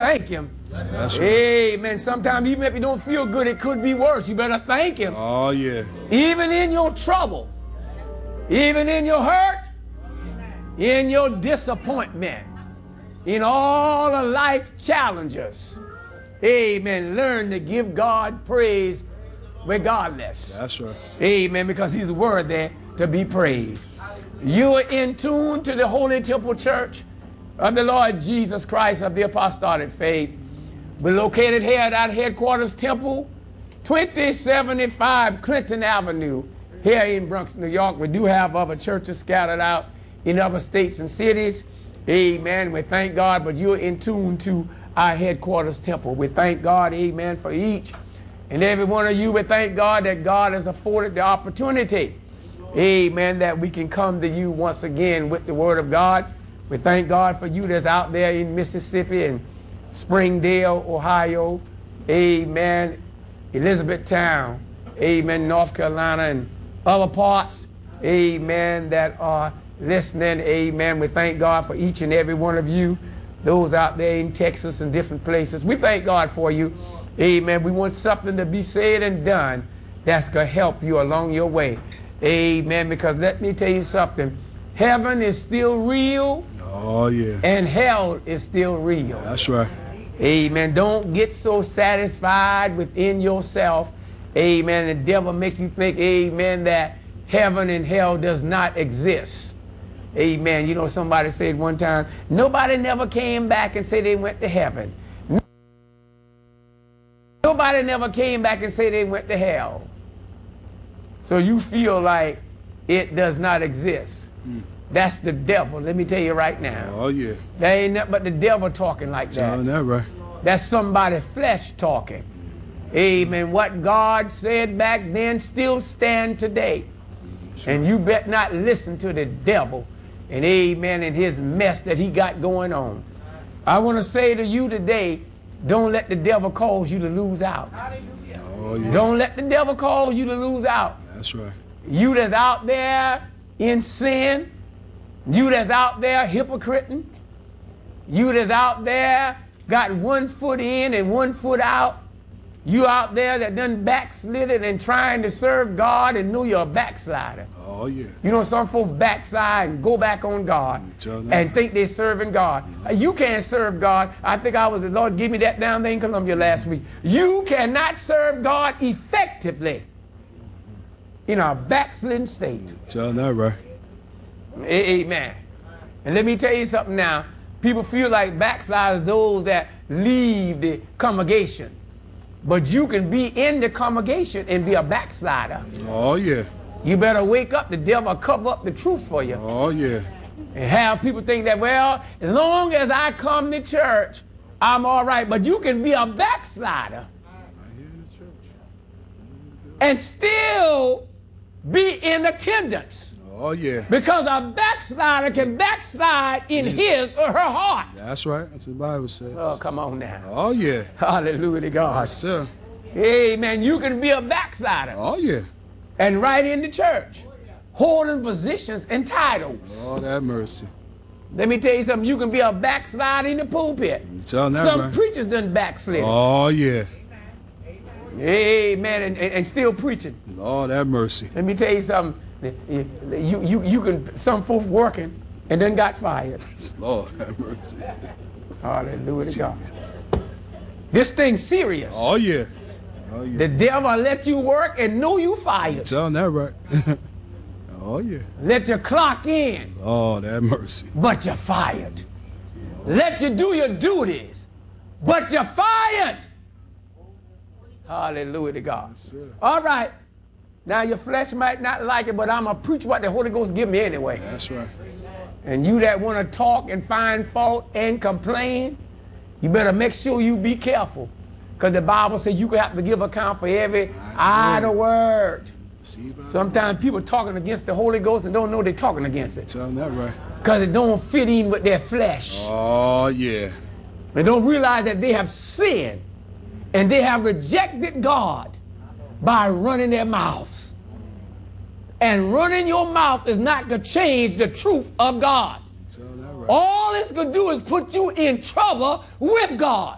thank him. That's right. Amen. Sometimes even if you don't feel good, it could be worse. You better thank him. Oh, yeah. Even in your trouble, even in your hurt, in your disappointment, in all the life challenges. Amen. Learn to give God praise regardless. That's right. Amen. Because he's worthy to be praised. You are in tune to the Holy Temple Church of the Lord Jesus Christ of the Apostolic Faith. We're located here at our headquarters temple, 2075 Clinton Avenue, here in Bronx, New York. We do have other churches scattered out in other states and cities. Amen. We thank God, but you're in tune to our headquarters temple. We thank God, amen, for each and every one of you. We thank God that God has afforded the opportunity, amen, that we can come to you once again with the word of God. We thank God for you that's out there in Mississippi and Springdale, Ohio, amen, Elizabethtown, amen, North Carolina, and other parts, amen, that are listening, amen. We thank God for each and every one of you, those out there in Texas and different places. We thank God for you, amen. We want something to be said and done that's going to help you along your way, amen, because let me tell you something, heaven is still real. Oh, yeah. And hell is still real. That's right. Amen. Don't get so satisfied within yourself. Amen. The devil make you think, amen, that heaven and hell does not exist. Amen. You know, somebody said one time, nobody never came back and said they went to heaven. Nobody never came back and said they went to hell. So you feel like it does not exist. That's the devil, let me tell you right now. Oh, yeah. That ain't nothing but the devil talking like that. Oh, that right. That's somebody's flesh talking. Amen. What God said back then still stand today. Sure. And you bet not listen to the devil and amen and his mess that he got going on. I want to say to you today, don't let the devil cause you to lose out. Oh, yeah. Don't let the devil cause you to lose out. That's right. You that's out there in sin, you that's out there hypocriting, you that's out there got 1 foot in and 1 foot out, you out there that done backslidden and trying to serve God and know you're a backslider. Oh, yeah. You know, some folks backslide and go back on God and think they're serving God. You can't serve God. I think the Lord gave me that down there in Columbia last week. You cannot serve God effectively in a backslidden state. Tell that right. Amen. And let me tell you something now. People feel like backsliders, those that leave the congregation. But you can be in the congregation and be a backslider. Oh, yeah. You better wake up. The devil cover up the truth for you. Oh, yeah. And have people think that, well, as long as I come to church, I'm all right. But you can be a backslider and still be in attendance. Oh, yeah. Because a backslider can backslide in his or her heart. That's right. That's what the Bible says. Oh, come on now. Oh, yeah. Hallelujah to God. Yes, sir. Amen. You can be a backslider. Oh, yeah. And right in the church, holding positions and titles. Lord have mercy. Let me tell you something. You can be a backslider in the pulpit. Some right. Preachers done backslid. Oh, yeah. Amen. And still preaching. Lord have mercy. Let me tell you something. You can, some folks working and then got fired. Lord have mercy. Hallelujah to God. This thing's serious. Oh, yeah. Oh, yeah. The devil let you work and know you fired. Tell that right. Oh, yeah. Let you clock in. Lord have mercy. But you're fired. Let you do your duties, but you're fired. Hallelujah to God. Yes, all right. Now your flesh might not like it, but I'm going to preach what the Holy Ghost give me anyway. That's right. And you that want to talk and find fault and complain, you better make sure you be careful. Because the Bible says you have to give account for every idle word. Sometimes people talking against the Holy Ghost and don't know they're talking against it. Tell that right. Because it don't fit in with their flesh. Oh, yeah. They don't realize that they have sinned and they have rejected God by running their mouths. And running your mouth is not going to change the truth of God. Right. All it's going to do is put you in trouble with God.